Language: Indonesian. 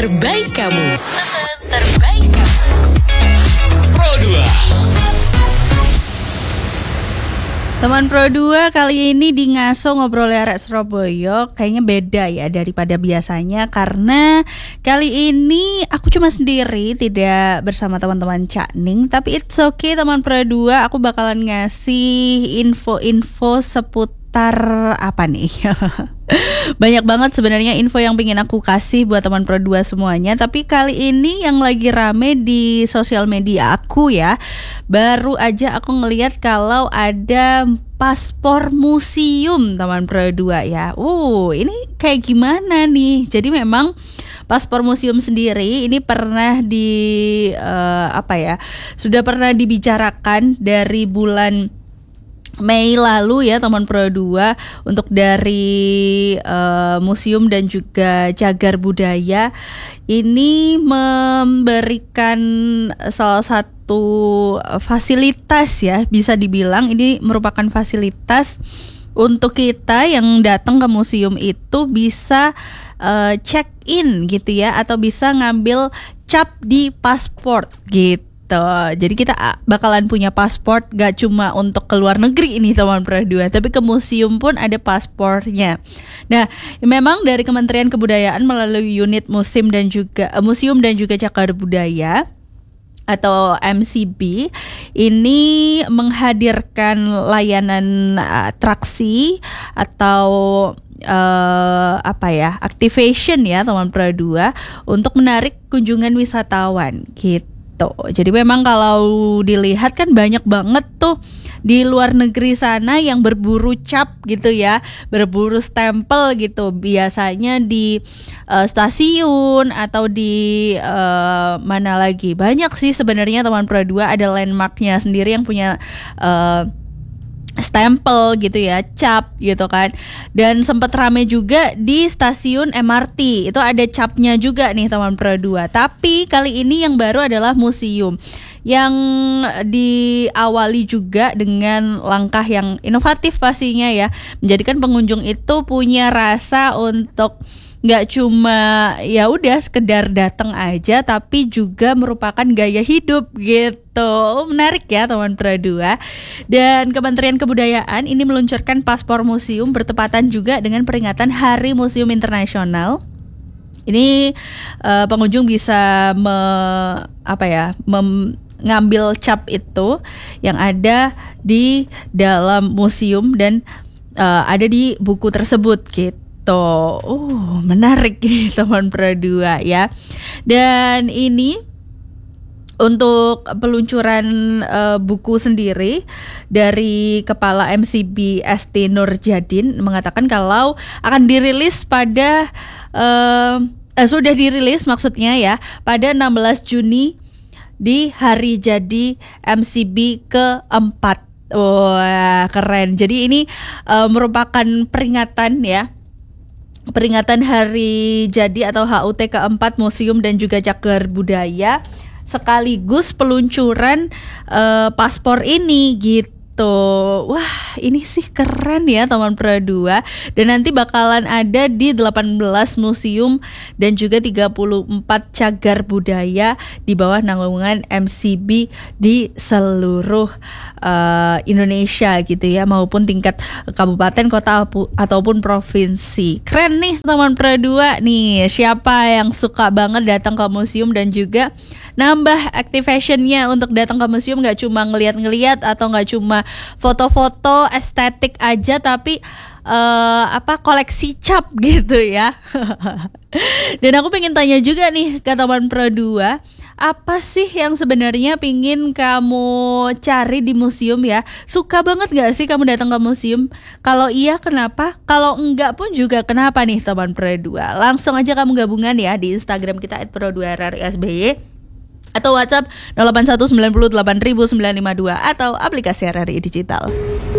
terbaik kamu. Teman terbaik kamu. Pro 2. Teman Pro 2 kali ini di Ngaso Ngobrol Arek Surabaya kayaknya beda ya daripada biasanya, karena kali ini aku cuma sendiri, tidak bersama teman-teman Cak Ning. Tapi it's okay teman Pro 2, aku bakalan ngasih info-info seputar apa nih. Banyak banget sebenarnya info yang pengen aku kasih buat teman Pro 2 semuanya. Tapi kali ini yang lagi rame di sosial media aku ya, baru aja aku ngelihat kalau ada paspor museum teman Pro 2 ya. Ini kayak gimana nih? Jadi memang paspor museum sendiri ini pernah sudah pernah dibicarakan dari bulan Mei lalu ya teman Pro 2, untuk dari museum dan juga cagar budaya ini memberikan salah satu fasilitas ya, bisa dibilang ini merupakan fasilitas untuk kita yang datang ke museum itu bisa check in gitu ya, atau bisa ngambil cap di paspor gitu. Jadi kita bakalan punya paspor gak cuma untuk ke luar negeri ini teman Pro 2, tapi ke museum pun ada paspornya. Nah, memang dari Kementerian Kebudayaan melalui unit museum dan juga cagar budaya atau MCB ini menghadirkan layanan atraksi atau activation ya teman Pro 2 untuk menarik kunjungan wisatawan gitu. Jadi memang kalau dilihat kan banyak banget tuh di luar negeri sana yang berburu cap gitu ya, berburu stempel gitu. Biasanya di stasiun atau di mana lagi. Banyak sih sebenarnya teman Pro 2, ada landmarknya sendiri yang punya stempel gitu ya, cap gitu kan. Dan sempat rame juga di stasiun MRT, itu ada capnya juga nih teman Pro 2. Tapi kali ini yang baru adalah museum, yang diawali juga dengan langkah yang inovatif pastinya ya, menjadikan pengunjung itu punya rasa untuk nggak cuma ya udah sekedar datang aja, tapi juga merupakan gaya hidup gitu. Menarik ya teman Pro 2. Dan Kementerian Kebudayaan ini meluncurkan paspor museum bertepatan juga dengan peringatan Hari Museum Internasional. Ini pengunjung bisa ngambil cap itu yang ada di dalam museum dan ada di buku tersebut gitu. Menarik nih teman Pro 2 ya. Dan ini untuk peluncuran buku sendiri dari Kepala MCB ST Nurjadin mengatakan kalau akan dirilis pada sudah dirilis maksudnya ya pada 16 Juni di hari jadi MCB keempat. Wah, keren. Jadi ini merupakan peringatan hari jadi atau HUT keempat Museum dan juga Cagar Budaya, sekaligus peluncuran paspor ini gitu. Wah, ini sih keren ya teman Pro 2. Dan nanti bakalan ada di 18 museum dan juga 34 cagar budaya di bawah naungan MCB di seluruh Indonesia gitu ya, maupun tingkat kabupaten, kota ataupun provinsi. Keren nih teman Pro 2 nih. Siapa yang suka banget datang ke museum dan juga nambah activationnya untuk datang ke museum, gak cuma ngeliat-ngeliat atau gak cuma foto-foto estetik aja, tapi koleksi cap gitu ya. Dan aku pengen tanya juga nih ke teman Pro 2, apa sih yang sebenarnya pingin kamu cari di museum ya? Suka banget gak sih kamu datang ke museum? Kalau iya kenapa? Kalau enggak pun juga kenapa nih teman Pro 2? Langsung aja kamu gabungan ya di Instagram kita @pro2rrsby atau WhatsApp 0819080952 atau aplikasi RRI Digital.